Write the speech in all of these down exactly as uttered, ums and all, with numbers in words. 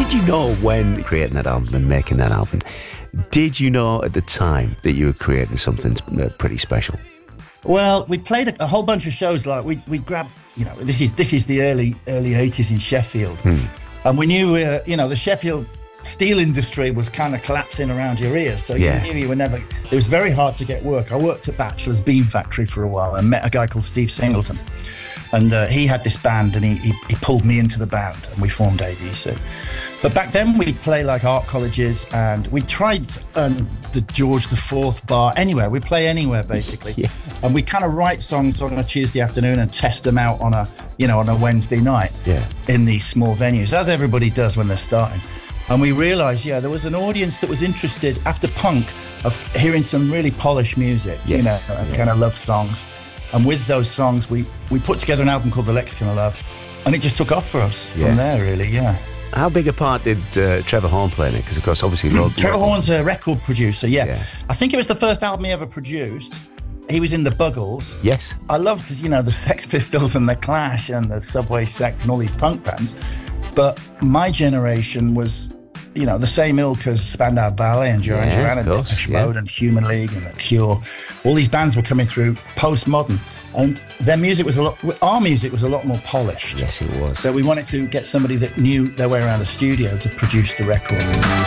Did you know when creating that album and making that album, did you know at the time that you were creating something pretty special? Well, we played a, a whole bunch of shows. Like we we grabbed, you know, this is this is the early early eighties in Sheffield, hmm. and we knew, uh, you know, the Sheffield steel industry was kind of collapsing around your ears, so yeah. you knew you were never. It was very hard to get work. I worked at Batchelor's Beam Factory for a while and met a guy called Steve Singleton, and uh, he had this band, and he, he he pulled me into the band, and we formed A B C. But back then we'd play like art colleges, and we tried um, the George the Fourth bar, anywhere. We play anywhere basically, yeah. and we kind of write songs on a Tuesday afternoon and test them out on a you know on a Wednesday night yeah. in these small venues, as everybody does when they're starting. And we realised, yeah, there was an audience that was interested after punk of hearing some really polished music, yes. you know, yeah. kind of love songs. And with those songs, we we put together an album called The Lexicon of Love, and it just took off for us yeah. from there, really, yeah. How big a part did uh, Trevor Horn play in it? Because, of course, obviously... Trevor Horn's a record producer, yeah. yeah. I think it was the first album he ever produced. He was in the Buggles. Yes. I loved, you know, the Sex Pistols and the Clash and the Subway Sect and all these punk bands. But my generation was, you know, the same ilk as Spandau Ballet and Duran yeah, Duran and course, Depeche yeah. Mode and Human League and The Cure. All these bands were coming through postmodern. And their music was a lot, our music was a lot more polished. Yes, it was. So we wanted to get somebody that knew their way around the studio to produce the record.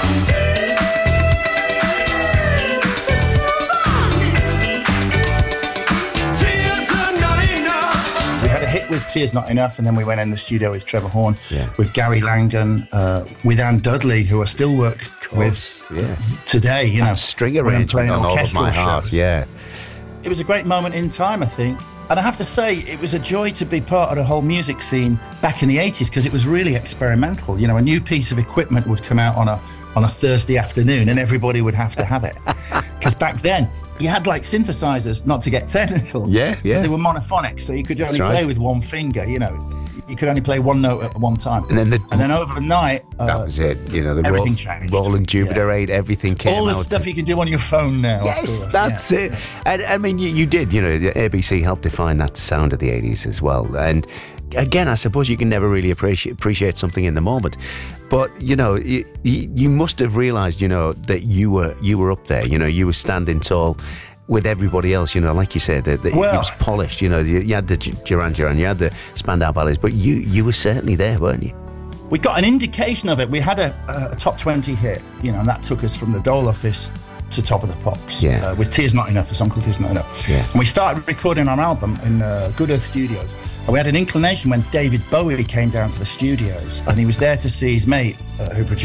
We had a hit with Tears Not Enough, and then we went in the studio with Trevor Horn, yeah. with Gary Langdon, uh, with Ann Dudley, who I still work with yeah. today. You that know, string arrangement on All of My Heart, shows. yeah. It was a great moment in time, I think. And I have to say, it was a joy to be part of the whole music scene back in the eighties, because it was really experimental. You know, a new piece of equipment would come out on a on a Thursday afternoon, and everybody would have to have it. Because back then, you had like synthesizers, not to get technical. Yeah, yeah. They were monophonic, so you could only right. play with one finger, you know. You could only play one note at one time. And then, the, and then overnight... Uh, that was it. You know, the everything Ro- changed. Roland Jupiter yeah. eight, everything came All the out. stuff you can do on your phone now. Yes, course, that's yeah. it. And I mean, you, you did, you know, the A B C helped define that sound of the eighties as well. And again, I suppose you can never really appreciate appreciate something in the moment. But, you know, you, you must have realised, you know, that you were you were up there. You know, you were standing tall with everybody else, you know, like you said, that well, it was polished. You know, you, you had the Duran Duran, you had the Spandau Ballets, but you you were certainly there, weren't you? We got an indication of it. We had a, a top twenty hit, you know, and that took us from the Dole Office to Top of the Pops. Yeah. Uh, with Tears Not Enough, a song called Tears Not Enough. Yeah. And we started recording our album in uh, Good Earth Studios. And we had an inclination when David Bowie came down to the studios, and he was there to see his mate uh, who produced